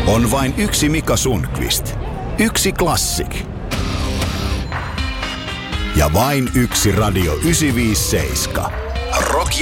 On vain yksi Mika Sundqvist. Yksi Classic. Ja vain yksi Radio 957. Rock